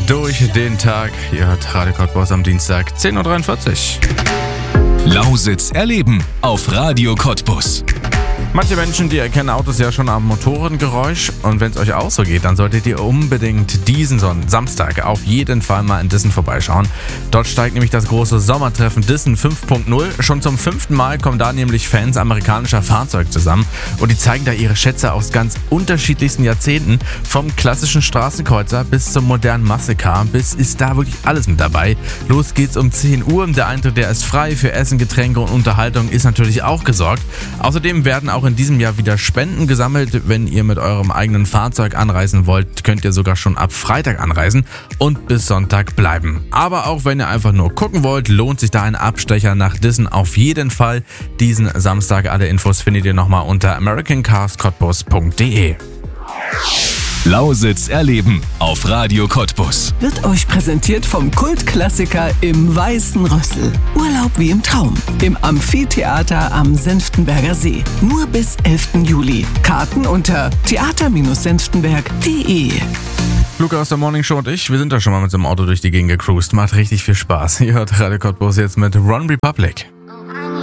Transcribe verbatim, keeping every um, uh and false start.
durch den Tag. Ihr hört Radio Cottbus am Dienstag zehn Uhr dreiundvierzig. Lausitz erleben auf Radio Cottbus. Manche Menschen, die erkennen Autos ja schon am Motorengeräusch, und wenn es euch auch so geht, dann solltet ihr unbedingt diesen Son- Samstag auf jeden Fall mal in Dissen vorbeischauen. Dort steigt nämlich das große Sommertreffen Dissen fünf Punkt null. Schon zum fünften Mal kommen da nämlich Fans amerikanischer Fahrzeuge zusammen und die zeigen da ihre Schätze aus ganz unterschiedlichsten Jahrzehnten. Vom klassischen Straßenkreuzer bis zum modernen Muscle-Car, bis ist da wirklich alles mit dabei. Los geht's um zehn Uhr. Der Eintritt, der ist frei. Für Essen, Getränke und Unterhaltung ist natürlich auch gesorgt. Außerdem werden auch in diesem Jahr wieder Spenden gesammelt. Wenn ihr mit eurem eigenen Fahrzeug anreisen wollt, könnt ihr sogar schon ab Freitag anreisen und bis Sonntag bleiben. Aber auch wenn ihr einfach nur gucken wollt, lohnt sich da ein Abstecher nach Dissen auf jeden Fall. Diesen Samstag, alle Infos findet ihr nochmal unter american cars cottbus punkt de. Lausitz erleben auf Radio Cottbus. Wird euch präsentiert vom Kultklassiker im Weißen Rössel. Urlaub wie im Traum. Im Amphitheater am Senftenberger See. Nur bis elften Juli. Karten unter theater senftenberg punkt de. Luca aus der Morning Show und ich, wir sind da schon mal mit so einem Auto durch die Gegend gecruised. Macht richtig viel Spaß. Ihr hört Radio Cottbus jetzt mit One Republic.